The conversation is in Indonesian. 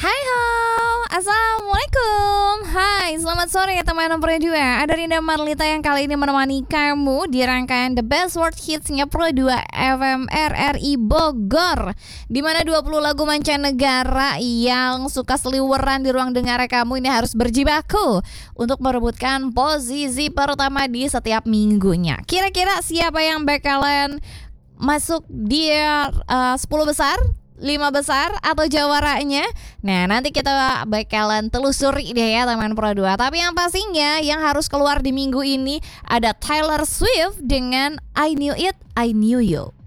Hai ho, Assalamualaikum. Hai, selamat sore teman Pro 2. Ada Rinda Marlita yang kali ini menemani kamu di rangkaian The Best World Hits-nya Pro 2 FM RRI Bogor, di mana 20 lagu mancanegara yang suka seliweran di ruang dengar kamu ini harus berjibaku untuk merebutkan posisi pertama di setiap minggunya. Kira-kira siapa yang bakalan masuk di 10 besar, 5 besar atau jawaranya? Nah, nanti kita bakalan telusuri deh ya teman Pro 2. Tapi yang pastinya yang harus keluar di minggu ini ada Taylor Swift dengan I Knew It, I Knew You.